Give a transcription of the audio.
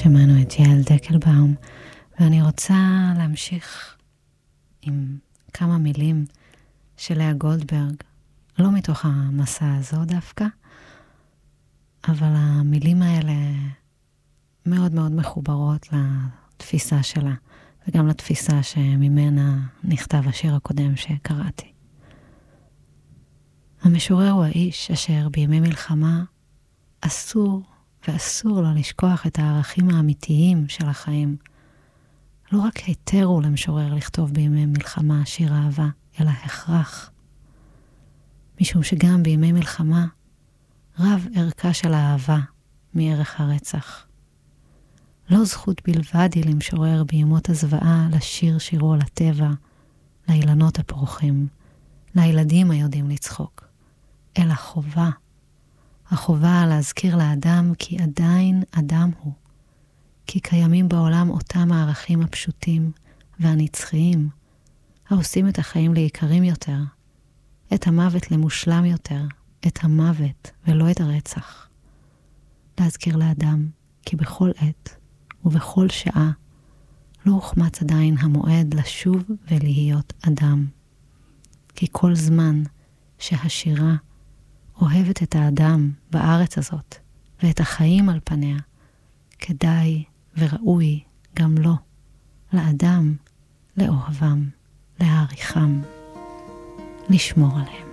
שמענו את יעל דקלבאום, ואני רוצה להמשיך עם כמה מילים של לאה גולדברג, לא מתוך המסע הזו דווקא, אבל המילים האלה מאוד מאוד מחוברות לתפיסה שלה, וגם לתפיסה שממנה נכתב השיר הקודם שקראתי. המשורר הוא האיש אשר בימי מלחמה אסור לו לשכוח את הערכים האמיתיים של החיים. לא רק היתר הוא למשורר לכתוב בימי מלחמה שיר אהבה, אלא הכרח. משום שגם בימי מלחמה רב ערכה של האהבה מערך הרצח. לא זכות בלבד היא למשורר בימות הזוועה לשיר שירו לטבע, לאילנות הפורחים, לילדים היודעים לצחוק, אלא חובה. החובה להזכיר לאדם כי עדיין אדם הוא, כי קיימים בעולם אותם הערכים הפשוטים והנצחיים, העושים את החיים ליקרים יותר, את המוות למושלם יותר, את המוות ולא את הרצח. להזכיר לאדם כי בכל עת ובכל שעה לא הוחמץ עדיין המועד לשוב ולהיות אדם. כי כל זמן שהשירה אוהבת את האדם בארץ הזאת ואת החיים על פניה, כדאי וראוי גם לו, לאדם, לאוהבם, להעריכם, לשמור עליהם.